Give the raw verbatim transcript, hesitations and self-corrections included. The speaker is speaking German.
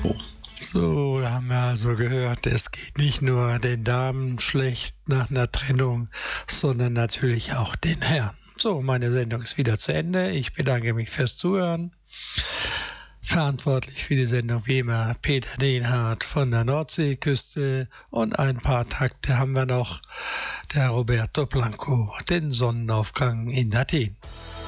So, da haben wir also gehört, es geht nicht nur den Damen schlecht nach einer Trennung, sondern natürlich auch den Herren. So, meine Sendung ist wieder zu Ende. Ich bedanke mich fürs Zuhören. Verantwortlich für die Sendung wie immer Peter Dehnhardt von der Nordseeküste und ein paar Takte haben wir noch der Roberto Blanco, den Sonnenaufgang in Athen.